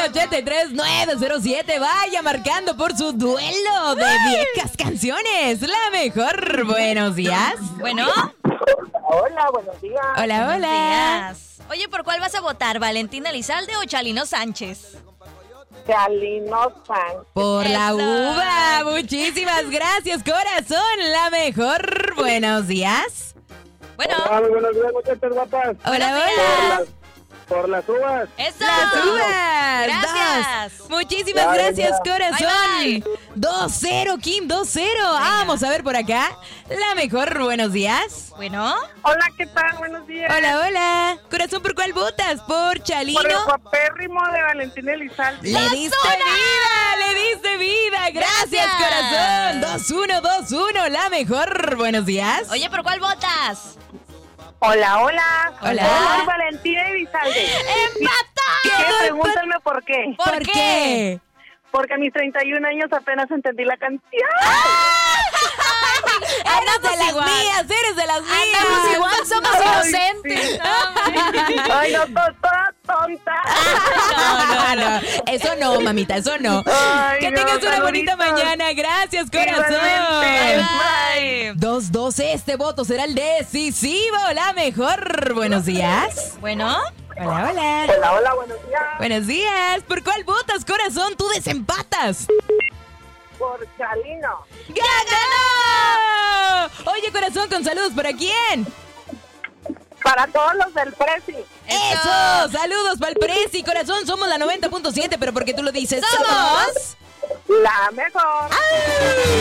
81-839-07. Vaya marcando por su duelo de viejas canciones. La mejor. Buenos días. Bueno. Hola, buenos días. Hola, Buenos hola. días. Oye, ¿por cuál vas a votar? ¿Valentina Elizalde o Chalino Sánchez? Chalino Sánchez. Por la Eso. uva. Muchísimas gracias, corazón. La mejor. Buenos días. Bueno, Hola, muy buenos días, muchachas guapas. Hola, Buenos hola. Por las uvas. eso. Las uvas. Gracias. Dos. Muchísimas Ya, gracias, ya. corazón. Bye, 2-0, Kim, 2-0. Vamos a ver por acá. La mejor. Buenos días. Bueno, Hola, ¿qué tal? Buenos días. Hola, hola. Corazón, ¿por cuál votas? ¿Por Chalino? Por el guapérrimo de Valentina Elizalde. ¡Le diste vida! ¡Le diste vida! ¡Gracias, Gracias. corazón! 2-1, la mejor. Buenos días. oye, ¿por cuál votas? Hola, hola. Hola. Por Valentina Elizalde. ¡Empatado! ¿Qué? Pregúntame por qué. ¿Por qué? Porque a mis 31 años apenas entendí la canción. Eres de las igual. mías, eres de las mías. Andamos igual, somos Ay, inocentes. sí. No, Ay, no, toda tonta. No. Eso no, mamita, eso no. Ay, Que no, tengas una bonita saluditos. mañana. Gracias, corazón. Igualmente. Bye. 2-2, este voto será el decisivo. La mejor. Buenos días. Bueno, Hola, hola. Hola, hola, buenos días. Buenos días. ¿Por cuál votas, corazón? Tú desempatas. Por Chalino. ¡Ganó! Oye, corazón, con saludos, ¿para quién? Para todos los del Prezi. ¡Eso! Saludos para el Prezi, corazón. Somos la 90.7, pero porque tú lo dices, Somos somos... La mejor. ¡Ay!